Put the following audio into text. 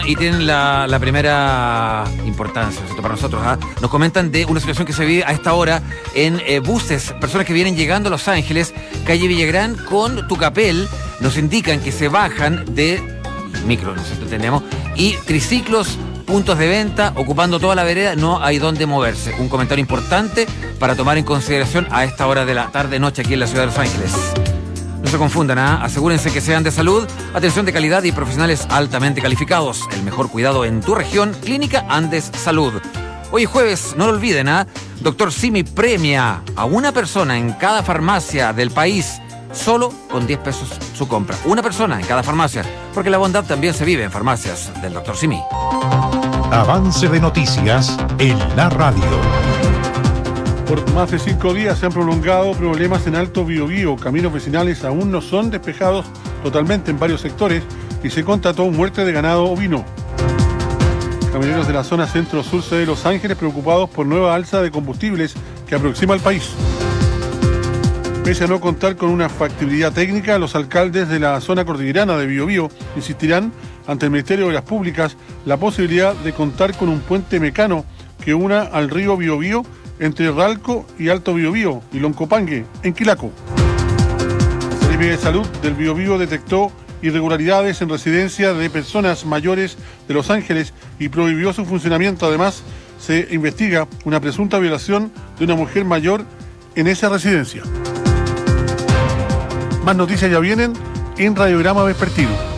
Y tienen la primera importancia, ¿cierto? Para nosotros. Nos comentan de una situación que se vive a esta hora en buses, personas que vienen llegando a Los Ángeles, calle Villagrán con Tucapel, nos indican que se bajan de micro, nosotros tenemos, y triciclos, puntos de venta, ocupando toda la vereda, no hay dónde moverse. Un comentario importante para tomar en consideración a esta hora de la tarde-noche aquí en la ciudad de Los Ángeles. No se confundan, asegúrense que sean de salud, atención de calidad y profesionales altamente calificados. El mejor cuidado en tu región, Clínica Andes Salud. Hoy jueves, no lo olviden, Dr. Simi premia a una persona en cada farmacia del país, solo con 10 pesos su compra. Una persona en cada farmacia, porque la bondad también se vive en farmacias del Dr. Simi. Avance de noticias en la radio. Por más de 5 días se han prolongado problemas en Alto Biobío. Caminos vecinales aún no son despejados totalmente en varios sectores y se constató muerte de ganado ovino. Camioneros de la zona centro-sur de Los Ángeles preocupados por nueva alza de combustibles que aproxima al país. Pese a no contar con una factibilidad técnica, los alcaldes de la zona cordillerana de Biobío insistirán ante el Ministerio de Obras Públicas la posibilidad de contar con un puente mecano que una al río Biobío entre Ralco y Alto Biobío y Loncopangue, en Quilaco. La Secretaría de Salud del Biobío detectó irregularidades en residencia de personas mayores de Los Ángeles y prohibió su funcionamiento. Además, se investiga una presunta violación de una mujer mayor en esa residencia. Más noticias ya vienen en Radiograma Vespertino.